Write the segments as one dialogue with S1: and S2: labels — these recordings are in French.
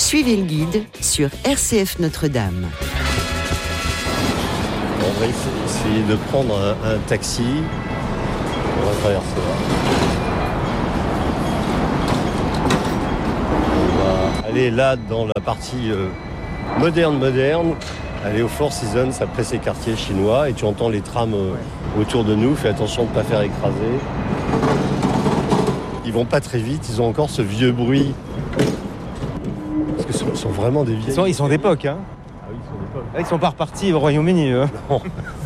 S1: Suivez le guide sur RCF Notre-Dame.
S2: On va essayer de prendre un taxi. On va traverser là. On va aller là dans la partie moderne. Aller au Four Seasons, après ces quartiers chinois, et tu entends les trams autour de nous. Fais attention de ne pas faire écraser. Ils vont pas très vite, ils ont encore ce vieux bruit. Parce que ce sont vraiment des vieilles...
S3: Ils sont d'époque, hein.
S2: Ah oui, ils sont d'époque.
S3: Ils sont pas repartis au Royaume-Uni, eux.
S2: Non.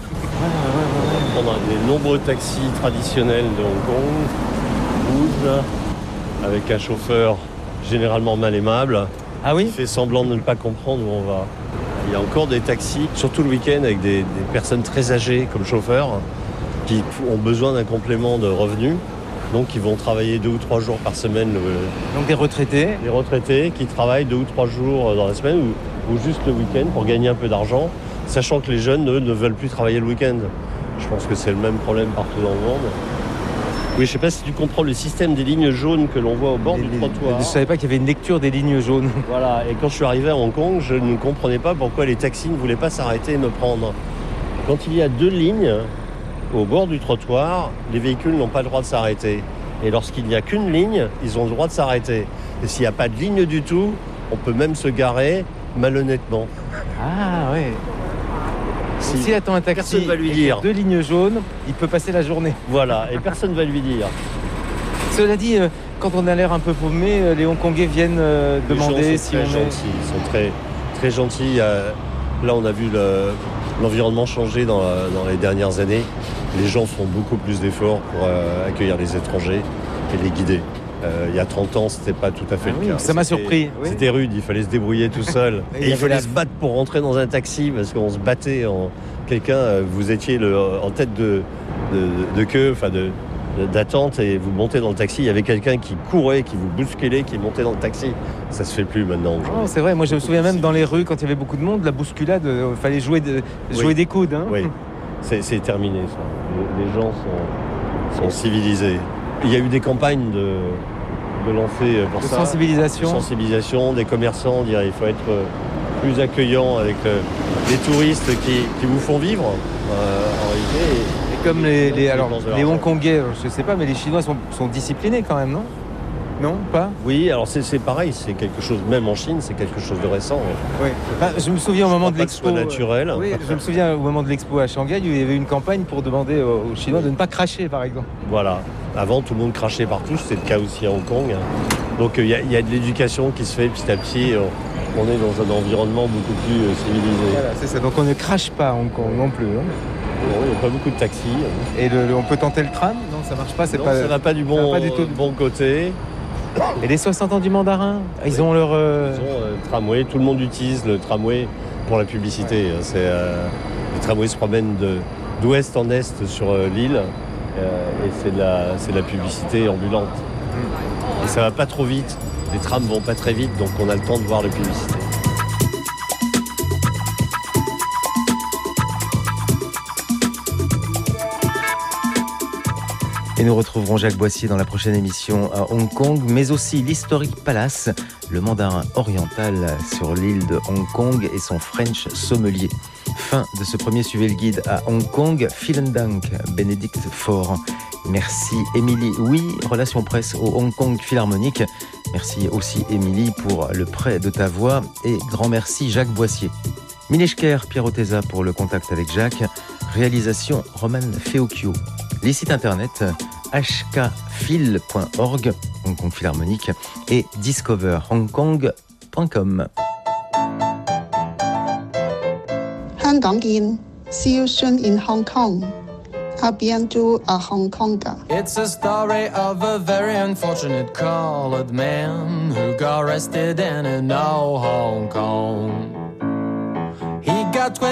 S2: On prend des nombreux taxis traditionnels de Hong Kong, rouges, avec un chauffeur généralement mal aimable.
S3: Ah oui ?
S2: Qui fait semblant de ne pas comprendre où on va. Il y a encore des taxis, surtout le week-end, avec des personnes très âgées comme chauffeurs, qui ont besoin d'un complément de revenus. Donc ils vont travailler 2 ou 3 jours par semaine.
S3: Donc des retraités.
S2: Les retraités qui travaillent 2 ou 3 jours dans la semaine ou juste le week-end pour gagner un peu d'argent, sachant que les jeunes, eux, ne veulent plus travailler le week-end. Je pense que c'est le même problème partout dans le monde. Oui, je ne sais pas si tu comprends le système des lignes jaunes que l'on voit au bord du trottoir.
S3: Je ne savais pas qu'il y avait une lecture des lignes jaunes.
S2: Voilà, et quand je suis arrivé à Hong Kong, je ne comprenais pas pourquoi les taxis ne voulaient pas s'arrêter et me prendre. Quand il y a 2 lignes au bord du trottoir, les véhicules n'ont pas le droit de s'arrêter. Et lorsqu'il n'y a qu'une ligne, ils ont le droit de s'arrêter. Et s'il n'y a pas de ligne du tout, on peut même se garer malhonnêtement.
S3: Ah ouais. S'il attend un taxi,
S2: personne va lui dire.
S3: 2 lignes jaunes, il peut passer la journée.
S2: Voilà, et personne ne va lui dire.
S3: Cela dit, quand on a l'air un peu paumé, les Hongkongais viennent demander si on est...
S2: Ils sont très, très gentils. Là, on a vu l'environnement changer dans les dernières années. Les gens font beaucoup plus d'efforts pour accueillir les étrangers et les guider. Il y a 30 ans, c'était pas tout à fait le cas.
S3: Ça m'a surpris.
S2: C'était rude, il fallait se débrouiller tout seul. Et il fallait se battre pour rentrer dans un taxi parce qu'on se battait en quelqu'un. Vous étiez en tête de queue, enfin d'attente, et vous montez dans le taxi. Il y avait quelqu'un qui courait, qui vous bousculait, qui montait dans le taxi. Ça se fait plus maintenant.
S3: Oh, c'est vrai, moi je me souviens même dans les rues, quand il y avait beaucoup de monde, la bousculade, il fallait jouer des coudes. Hein.
S2: Oui, c'est terminé ça. Les gens sont civilisés. Il y a eu des campagnes de lancer pour ça. Sensibilisation des commerçants, dire il faut être plus accueillant avec les touristes qui vous font vivre en réalité.
S3: Et comme les Hongkongais, je ne sais pas, mais les Chinois sont disciplinés quand même, non ? Non, pas ?
S2: Oui, alors c'est pareil, c'est quelque chose, même en Chine, c'est quelque chose de récent.
S3: Oui. Je me souviens au moment de l'expo.
S2: Naturel.
S3: Oui, je me souviens au moment de l'expo à Shanghai, il y avait une campagne pour demander aux Chinois de ne pas cracher, par exemple.
S2: Voilà. Avant, tout le monde crachait partout, c'était le cas aussi à Hong Kong. Donc il y a de l'éducation qui se fait petit à petit. On est dans un environnement beaucoup plus civilisé.
S3: Voilà, c'est ça. Donc on ne crache pas à Hong Kong non plus. Hein.
S2: Non, il n'y a pas beaucoup de taxis.
S3: Et on peut tenter le tram ? Non, ça marche pas.
S2: Ça va pas du bon côté.
S3: Et les 60 ans du mandarin, ils ont leur...
S2: Ils ont le tramway, tout le monde utilise le tramway pour la publicité. Les tramways se promènent d'ouest en est sur l'île et c'est de la publicité ambulante. Et ça va pas trop vite, les trams vont pas très vite, donc on a le temps de voir la publicité.
S3: Et nous retrouverons Jacques Boissier dans la prochaine émission à Hong Kong, mais aussi l'Historic Palace, le mandarin oriental sur l'île de Hong Kong et son French sommelier. Fin de ce premier Suivez le guide à Hong Kong. Vielen Dank, Bénédicte Faure. Merci Émilie. Oui, relation presse au Hong Kong Philharmonique. Merci aussi Émilie pour le prêt de ta voix et grand merci Jacques Boissier. Mineshker, Pierre Oteza pour le contact avec Jacques. Réalisation Roman Feocchio. Les sites internet hkphil.org, Hong Kong Philharmonique, et discoverhongkong.com.
S4: 香港見 See you soon in Hong Kong. À bientôt à Hong Kong.
S5: It's a story of a very unfortunate colored man who got arrested in Hong Kong. He got